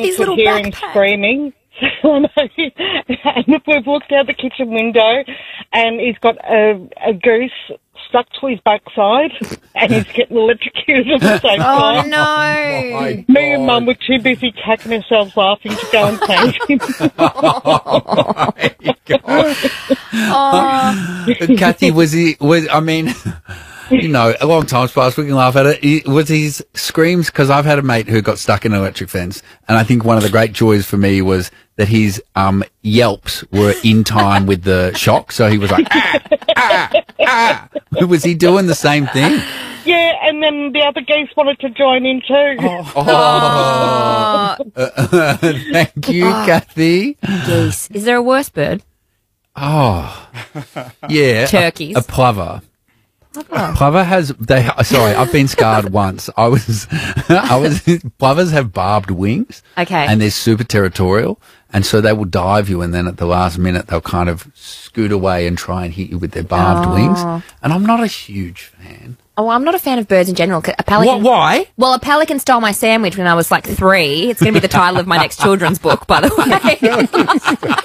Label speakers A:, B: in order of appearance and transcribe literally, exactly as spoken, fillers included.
A: his
B: could
A: little
B: hear him
A: backpack.
B: screaming. And we've looked out the kitchen window, and he's got a, a goose stuck to his backside, and he's getting electrocuted at the same
A: Oh,
B: time.
A: no.
C: My
B: Me and
C: God.
B: Mum were too busy cacking ourselves laughing to go and save him.
C: Oh, my God.
A: Oh,
C: Kathy, was he, was, I mean, you know, a long time's passed, we can laugh at it. He, was his screams, because I've had a mate who got stuck in an electric fence, and I think one of the great joys for me was that his um, yelps were in time with the shock, so he was like, ah, ah, ah. Was he doing the same thing?
B: Yeah, and then the other geese wanted to join in too.
C: Oh. Uh, thank you, Kathy.
A: geese. Is there a worse bird?
C: Oh, yeah.
A: Turkeys.
C: A, a plover. Plover has, they, sorry, I've been scarred once. I was, I was, plovers have barbed wings.
A: Okay.
C: And they're super territorial. And so they will dive you, and then at the last minute, they'll kind of scoot away and try and hit you with their barbed
A: Oh.
C: wings. And I'm not a huge fan.
A: Oh, I'm not a fan of birds in general. A pelican.
C: What, why?
A: Well, a pelican stole my sandwich when I was like three. It's going to be the title of my next children's book, by the way.